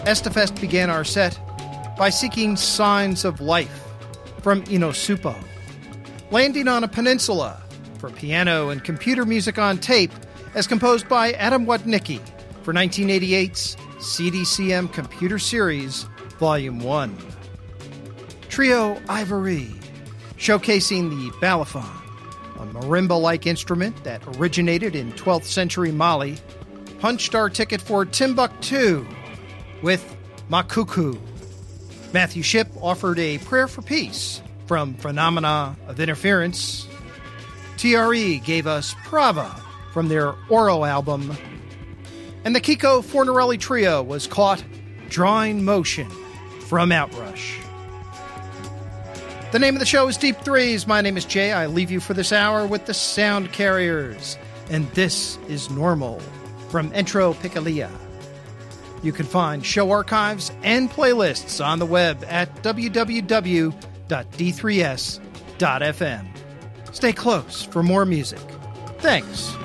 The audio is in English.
Estefest began our set by seeking signs of life from Inosupo, Landing on a Peninsula for piano and computer music on tape as composed by Adam Wodnicki for 1988's CDCM Computer Series Volume 1. Trio Ivory, showcasing the balafon, a marimba-like instrument that originated in 12th century Mali, punched our ticket for Timbuktu with Makuku. Matthew Shipp offered a prayer for peace from Phenomena of Interference. TRE gave us Prava from their Oro album. And the Kiko Fornarelli Trio was caught drawing motion from Outrush. The name of the show is Deep Threes. My name is Jay. I leave you for this hour with the Sound Carriers. And this is Normal from Entro Picalia. You can find show archives and playlists on the web at www.d3s.fm. Stay close for more music. Thanks.